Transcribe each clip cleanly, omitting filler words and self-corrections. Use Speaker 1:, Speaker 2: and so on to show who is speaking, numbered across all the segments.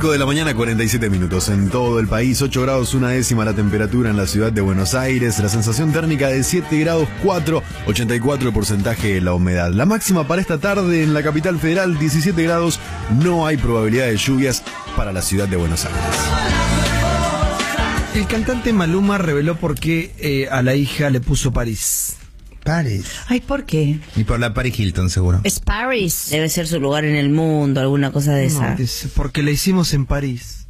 Speaker 1: 5 de la mañana, 47 minutos en todo el país, 8 grados 1 décima la temperatura en la ciudad de Buenos Aires, la sensación térmica de 7 grados 4, 84 el porcentaje de la humedad. La máxima para esta tarde en la capital federal, 17 grados, no hay probabilidad de lluvias para la ciudad de Buenos Aires.
Speaker 2: El cantante Maluma reveló por qué a la hija le puso París.
Speaker 3: París.
Speaker 4: Ay, ¿por qué?
Speaker 3: Y por la Paris Hilton, seguro.
Speaker 4: Es Paris.
Speaker 5: Debe ser su lugar en el mundo, alguna cosa de esa.
Speaker 2: No, dice, porque la hicimos en París.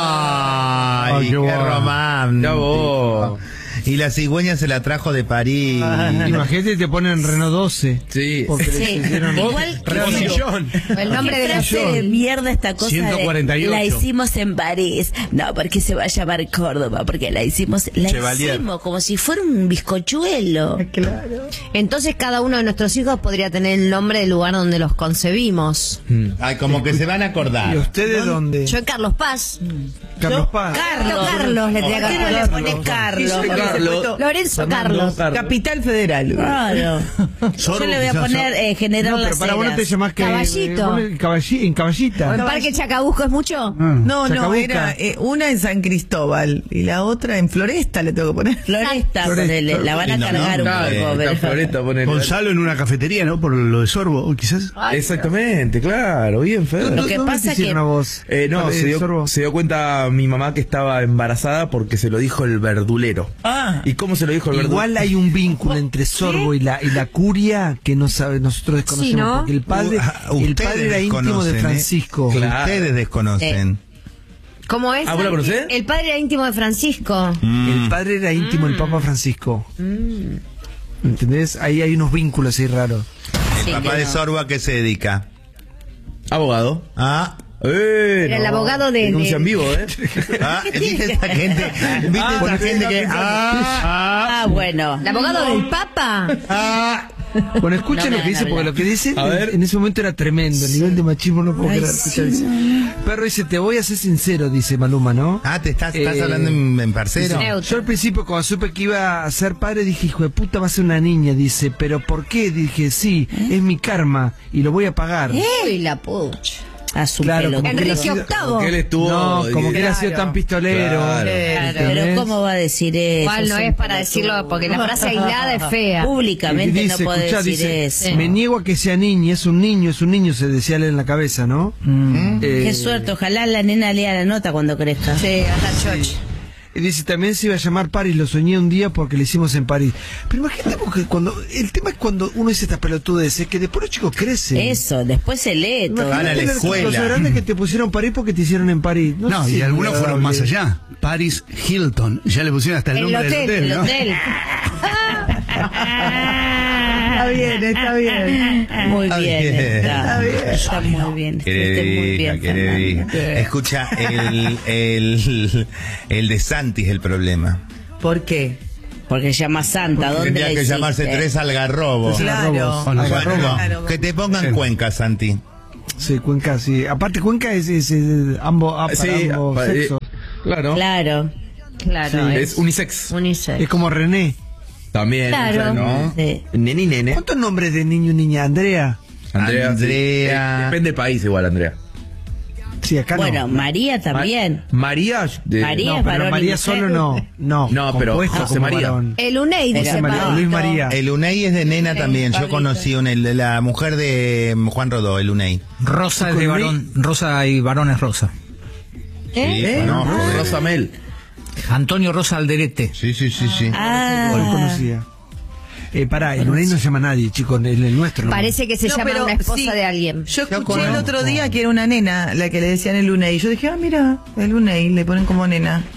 Speaker 3: Ay, qué romántico. Y la cigüeña se la trajo de París.
Speaker 2: Imagínate, te ponen Renault 12.
Speaker 6: Sí.
Speaker 2: Porque les hicieron
Speaker 5: Igual
Speaker 6: Sillón.
Speaker 4: El nombre de la
Speaker 5: de mierda esta cosa
Speaker 6: 148.
Speaker 5: de la hicimos en París. No, porque se va a llamar Córdoba, porque la hicimos como si fuera un bizcochuelo.
Speaker 4: Claro. Entonces cada uno de nuestros hijos podría tener el nombre del lugar donde los concebimos.
Speaker 3: Ay, como que se van a
Speaker 2: ¿Y
Speaker 3: acordar.
Speaker 2: ustedes dónde?
Speaker 4: Yo en Carlos Paz.
Speaker 2: Carlos Paz.
Speaker 4: Carlos le tenía que
Speaker 5: le pones Carlos?
Speaker 4: Lorenzo Carlos.
Speaker 7: Capital Federal.
Speaker 5: Claro. Yo le voy a poner General
Speaker 2: No, pero
Speaker 5: Las
Speaker 2: para vos no te
Speaker 5: Heras.
Speaker 2: llamás que...
Speaker 4: Caballito.
Speaker 2: en Caballita.
Speaker 4: ¿En Parque Chacabuco es mucho?
Speaker 7: No,
Speaker 2: Chacabuca.
Speaker 7: era una en San Cristóbal y la otra en Floresta le tengo que poner.
Speaker 5: Floresta, ponele, la van a cargar un poco.
Speaker 6: Está Floresta, ponele.
Speaker 8: Gonzalo en una cafetería, ¿no? Por lo de Sorbo, quizás.
Speaker 6: Exactamente, claro, bien feo.
Speaker 5: Lo que
Speaker 2: ¿Dónde
Speaker 5: pasa
Speaker 2: te hicieron
Speaker 5: que-
Speaker 2: a vos?
Speaker 6: No, se dio cuenta mi mamá que estaba embarazada porque se lo dijo el verdulero.
Speaker 7: Ah.
Speaker 6: ¿Y cómo se lo dijo el verdulero?
Speaker 2: Igual hay un vínculo entre Sorbo y la curia que no sabe, nosotros desconocemos.
Speaker 4: Sí, ¿no?
Speaker 2: Porque el padre era íntimo de Francisco.
Speaker 6: Claro.
Speaker 3: Ustedes desconocen.
Speaker 4: ¿Cómo es?
Speaker 6: ¿Ah, vos la conocés?
Speaker 4: El padre era íntimo de Francisco.
Speaker 2: El padre era íntimo del Papa Francisco. ¿Entendés? Ahí hay unos vínculos ahí raros.
Speaker 3: El
Speaker 5: Sí,
Speaker 3: papá
Speaker 5: que
Speaker 3: de
Speaker 5: no.
Speaker 3: Sorbo, ¿a qué se dedica?
Speaker 6: Abogado.
Speaker 3: Ah,
Speaker 4: Era el abogado de...
Speaker 6: Denuncia en vivo,
Speaker 3: ¿viste esa gente? ¿Viste esa gente que...
Speaker 5: Bueno.
Speaker 4: ¿El abogado del Papa?
Speaker 2: Bueno, escuchen
Speaker 5: No me
Speaker 2: lo que dice,
Speaker 5: van a
Speaker 2: porque
Speaker 5: hablar.
Speaker 2: lo que dice
Speaker 6: A ver.
Speaker 2: en ese momento era tremendo. El nivel de machismo no puedo creer. Escucha, dice, Perro dice, te voy a ser sincero, dice Maluma, ¿no?
Speaker 3: ¿te estás hablando en parcero?
Speaker 4: Neutro.
Speaker 2: Yo al principio, cuando supe que iba a ser padre, dije, hijo de puta, va a ser una niña. Dice, ¿pero por qué? Dije, sí, es mi karma y lo lo voy a pagar.
Speaker 4: Uy, la pucha.
Speaker 5: A su
Speaker 2: Claro,
Speaker 5: pelo.
Speaker 2: como que
Speaker 4: Enrique
Speaker 2: lo-
Speaker 4: VIII.
Speaker 6: Que él estuvo.
Speaker 2: No, como que él ha sido tan pistolero.
Speaker 6: Claro.
Speaker 2: ¿entendés?
Speaker 5: Pero ¿cómo va a decir eso?
Speaker 4: Igual no es para decirlo, porque la frase aislada es fea.
Speaker 5: Públicamente
Speaker 2: Y dice,
Speaker 5: no puede
Speaker 2: escuchá,
Speaker 5: decir
Speaker 2: dice,
Speaker 5: eso.
Speaker 2: me niego a que sea niña, es un niño, se decía él en la cabeza, ¿no?
Speaker 5: Qué suerte, ojalá la nena lea la nota cuando crezca.
Speaker 4: Sí, anda choch.
Speaker 2: Y dice, también se iba a llamar París, lo soñé un día porque lo hicimos en París. Pero imagínate, porque el tema es cuando uno dice estas pelotudeces, que después los chicos crecen.
Speaker 5: Eso, después se lee todo.
Speaker 3: Van a la
Speaker 2: Imagínate
Speaker 3: escuela.
Speaker 2: los grandes que te pusieron París porque te hicieron en París.
Speaker 8: No,
Speaker 2: sé si
Speaker 8: y
Speaker 2: es
Speaker 8: algunos
Speaker 2: muy
Speaker 8: fueron más
Speaker 2: agradable.
Speaker 8: allá. Paris Hilton. Ya le pusieron hasta el
Speaker 4: El
Speaker 8: nombre
Speaker 4: hotel,
Speaker 8: del
Speaker 4: el
Speaker 8: hotel, ¿no?
Speaker 4: hotel.
Speaker 7: Está bien, está bien.
Speaker 5: Muy
Speaker 3: Está
Speaker 5: bien,
Speaker 3: bien.
Speaker 5: está muy bien. Estuviste muy bien, Fernando.
Speaker 3: Escucha, el de Santi es el problema.
Speaker 7: ¿Por qué?
Speaker 5: Porque se llama Santa, ¿dónde
Speaker 3: Tendría
Speaker 5: le
Speaker 3: que
Speaker 5: hiciste?
Speaker 3: llamarse Tres Algarrobos.
Speaker 7: Claro.
Speaker 3: Bueno,
Speaker 7: Claro.
Speaker 3: que te pongan Cuenca, Santi.
Speaker 2: Sí, Cuenca, sí. Aparte, Cuenca es ambos, para
Speaker 6: Sí,
Speaker 2: ambos sexos.
Speaker 6: claro.
Speaker 5: Claro,
Speaker 4: Claro,
Speaker 6: Es unisex.
Speaker 4: unisex.
Speaker 2: Es como René.
Speaker 6: También.
Speaker 4: Claro.
Speaker 6: ¿no?
Speaker 5: sí.
Speaker 6: Neni, nene.
Speaker 2: ¿Cuántos nombres de niño y niña? Andrea.
Speaker 6: Andrea. sí.
Speaker 3: Andrea.
Speaker 6: Depende del país igual, Andrea.
Speaker 2: Sí, acá
Speaker 5: Bueno,
Speaker 2: no.
Speaker 5: María también.
Speaker 6: María.
Speaker 5: María.
Speaker 2: No,
Speaker 5: es
Speaker 2: pero
Speaker 5: varón y
Speaker 2: María
Speaker 5: mujer.
Speaker 2: solo no. No,
Speaker 6: No, pero
Speaker 2: compuesto
Speaker 6: José
Speaker 2: como
Speaker 6: María.
Speaker 2: varón.
Speaker 4: El UNEI dice
Speaker 5: Era
Speaker 2: María,
Speaker 4: Pablo.
Speaker 2: Luis María.
Speaker 3: El UNEI es de nena también. Yo conocí la mujer de Juan Rodó, el UNEI.
Speaker 9: Rosa es de varón, Rosa y varón es Rosa.
Speaker 3: Sí, conozco.
Speaker 6: Rosa Mel.
Speaker 9: Antonio Rosa Alderete.
Speaker 3: Sí.
Speaker 2: Lo
Speaker 5: Ah,
Speaker 2: conocía. Pará, el UNEI no se llama nadie, chicos, el nuestro. ¿no?
Speaker 4: Parece que se
Speaker 7: No,
Speaker 4: llama
Speaker 7: pero
Speaker 4: una esposa
Speaker 7: sí.
Speaker 4: de alguien.
Speaker 7: Yo escuché
Speaker 3: conozco.
Speaker 7: el otro día que era una nena la que le decían el UNEI. Yo dije, mira, el UNEI le ponen como nena.